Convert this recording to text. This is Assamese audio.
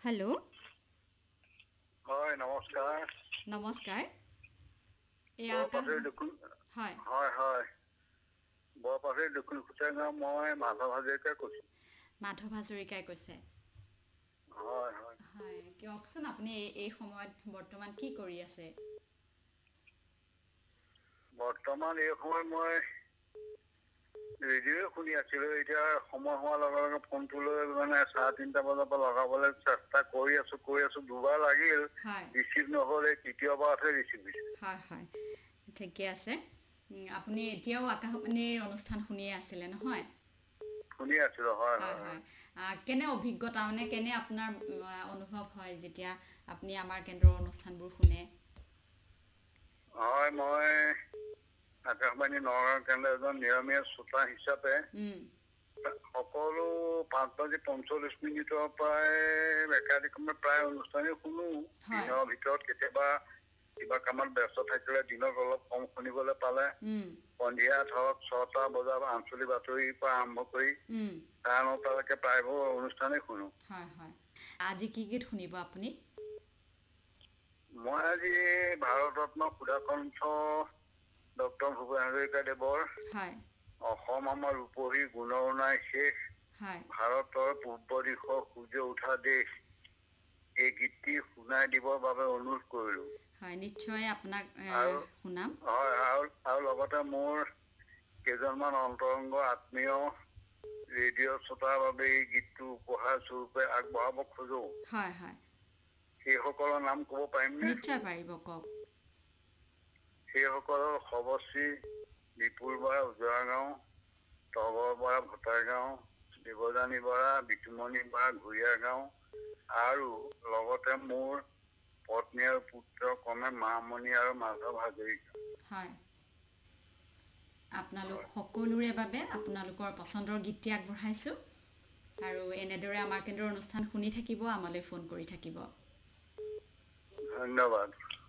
হেল্ল'। হয় নমস্কাৰ। নমস্কাৰ। এয়া বৰপাথৰি দক্ষিণ হয় হয় বৰপাথৰি দক্ষিণ খুটীয়া গাঁও মই মাধৱ হাজৰিকাই কৈছোঁ। মাধৱ হাজৰিকাই কৈছে। হয় হয়। হয় কওকচোন আপুনি এই সময়ত বৰ্তমান কি কৰি আছে? বৰ্তমান এই সময়ত মই ৰেডিঅ'য়ে শুনি আছিলোঁ। এতিয়া সময় হোৱাৰ লগে লগে ফোনটো লৈ মানে 3:30 বজাৰ পৰা লগাবলৈ চেষ্টা কৰি আছোঁ দুবাৰ লাগিল। হয় ৰিচিভ নহ'লে তৃতীয়বাৰতহে ৰিচিভ হৈছে। হয় হয় ঠিকে আছে। আপুনি এতিয়াও আকাশবাণীৰ অনুষ্ঠান শুনিয়ে আছিলে নহয়? শুনি আছিলোঁ হয় হয় হয় হয়। হয় কেনে অভিজ্ঞতা মানে কেনে আপোনাৰ অনুভৱ হয় যেতিয়া আপুনি আমাৰ কেন্দ্ৰৰ অনুষ্ঠানবোৰ শুনে? হয় মই আকাশবাণী নগাঁও কেন্দ্ৰৰ এজন নিয়মীয়া শ্ৰোতা হিচাপে উম, সকলো 5:45 পৰাই একাদিক্ৰমে প্ৰায় অনুষ্ঠানেই শুনো। হয় দিনৰ ভিতৰত কেতিয়াবা কিবা কামত ব্যস্ত থাকিলে দিনত অলপ কম শুনিবলৈ পালে উম, সন্ধিয়া ধৰক 6টা বজাৰ আঞ্চলিক বাতৰিৰ পৰা আৰম্ভ কৰি উম, 9:00লৈকে প্ৰায়বোৰ অনুষ্ঠানেই শুনো। হয় হয়। আজি কি গীত শুনিব আপুনি? মই আজি ভাৰত ৰত্ন সুধাকণ্ঠ ডক্টৰ ভূপেন হাজৰিকাদেৱৰ হয় অসম আমাৰ ৰূপহী গুণৰ নাই শেষ, হয় ভাৰতৰ পূৰ্ব দিশৰ সূৰ্য উঠা দেশ, এই গীতটি শুনাই দিবৰ বাবে অনুৰোধ কৰিলোঁ। হয় নিশ্চয় আপোনাক আৰু শুনাম। হয় আৰু লগতে মোৰ কেইজনমান অন্তৰংগ আত্মীয় ৰেডিঅ' শ্ৰোতাৰ বাবে এই গীতটো উপহাৰ স্বৰূপে আগবঢ়াব খোজোঁ। হয় হয় সেইসকলৰ নাম ক'ব পাৰিমনে? নিশ্চয় পাৰিব কওক। সেইসকলৰ সৱশ্ৰী বিপুল বৰা উজৰা গাঁও, তগৰ বৰা ভটাৰ গাঁও, দেৱযানী বৰা বিতুমণি বৰা ঘূৰিয়া গাঁও আৰু লগতে মোৰ পত্নী আৰু পুত্ৰ ক্ৰমে মামণি আৰু মাধৱ হাজৰিকা। হয় আপোনালোক সকলোৰে বাবে আপোনালোকৰ পচন্দৰ গীতটি আগবঢ়াইছোঁ। আৰু এনেদৰে আমাৰ কেন্দ্ৰৰ অনুষ্ঠান শুনি থাকিব, আমালৈ ফোন কৰি থাকিব। ধন্যবাদ।